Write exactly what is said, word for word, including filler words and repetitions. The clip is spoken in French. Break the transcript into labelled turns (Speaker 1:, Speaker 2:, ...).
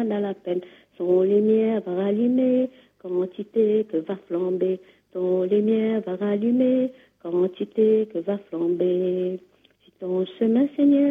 Speaker 1: dans la peine. Son lumière va rallumer, quantité que va flamber. Ton lumière va rallumer, quantité que va flamber. Si ton chemin, Seigneur,